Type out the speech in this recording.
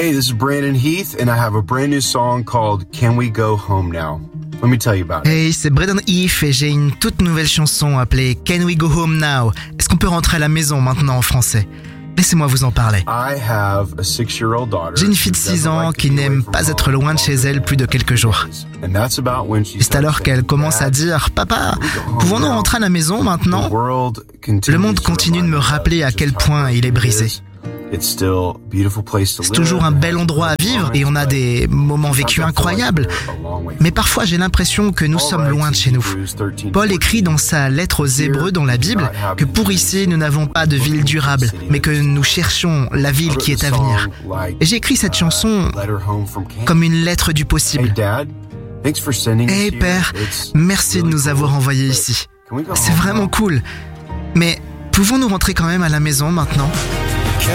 Hey, this is Brandon Heath, and I have a brand new song called Can We Go Home Now? Let me tell you about it. Hey, c'est Brandon Heath et j'ai une toute nouvelle chanson appelée Can We Go Home Now? Est-ce qu'on peut rentrer à la maison maintenant en français? Laissez-moi vous en parler. J'ai une fille de 6 ans qui n'aime pas être loin de chez elle plus de quelques jours. C'est alors qu'elle commence à dire « Papa, pouvons-nous rentrer à la maison maintenant ?» Le monde continue de me rappeler à quel point il est brisé. C'est toujours un bel endroit à vivre et on a des moments vécus incroyables. Mais parfois j'ai l'impression que nous sommes loin de chez nous. Paul écrit dans sa lettre aux Hébreux dans la Bible que pour ici nous n'avons pas de ville durable, mais que nous cherchons la ville qui est à venir. Et j'ai écrit cette chanson comme une lettre du possible. Hey Père, merci de nous avoir envoyés ici. C'est vraiment cool. Mais pouvons-nous rentrer quand même à la maison maintenant ?